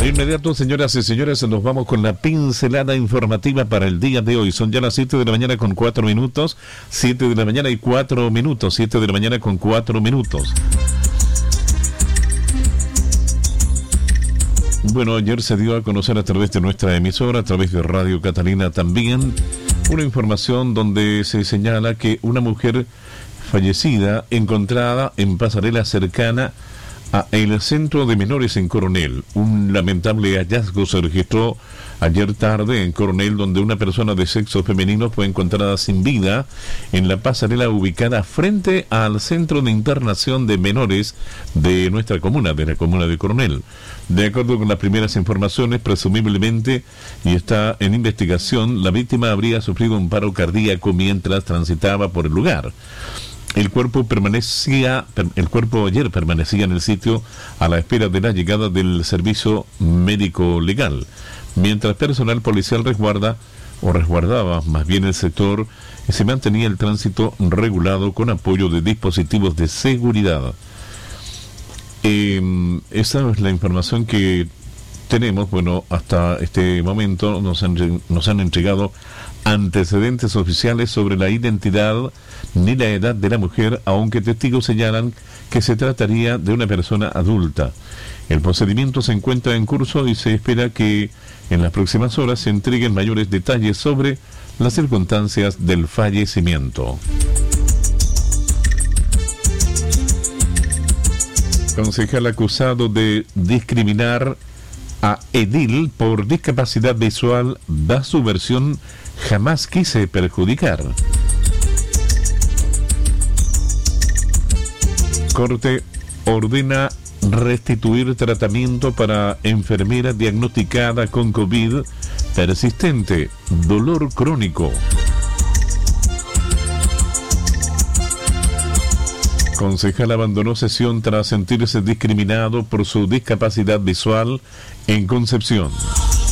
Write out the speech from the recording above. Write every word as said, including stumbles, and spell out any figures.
De inmediato, señoras y señores, nos vamos con la pincelada informativa para el día de hoy. Son ya las siete de la mañana con cuatro minutos. siete de la mañana y cuatro minutos. siete de la mañana con cuatro minutos. Bueno, ayer se dio a conocer a través de nuestra emisora, a través de Radio Catalina también, una información donde se señala que una mujer fallecida encontrada en pasarela cercana a el centro de menores en Coronel. Un lamentable hallazgo se registró ayer tarde en Coronel, donde una persona de sexo femenino fue encontrada sin vida en la pasarela ubicada frente al centro de internación de menores de nuestra comuna, de la comuna de Coronel. De acuerdo con las primeras informaciones, presumiblemente, y está en investigación, la víctima habría sufrido un paro cardíaco mientras transitaba por el lugar. El cuerpo permanecía, el cuerpo ayer permanecía en el sitio a la espera de la llegada del servicio médico legal, mientras personal policial resguarda o resguardaba más bien el sector y se mantenía el tránsito regulado con apoyo de dispositivos de seguridad. Eh, esa es la información que tenemos. Bueno, hasta este momento nos han, nos han entregado antecedentes oficiales sobre la identidad ni la edad de la mujer, aunque testigos señalan que se trataría de una persona adulta. El procedimiento se encuentra en curso y se espera que en las próximas horas se entreguen mayores detalles sobre las circunstancias del fallecimiento. Concejal acusado de discriminar a edil por discapacidad visual da su versión: jamás quise perjudicar. Corte ordena restituir tratamiento para enfermera diagnosticada con COVID persistente, dolor crónico. Concejal abandonó sesión tras sentirse discriminado por su discapacidad visual en Concepción.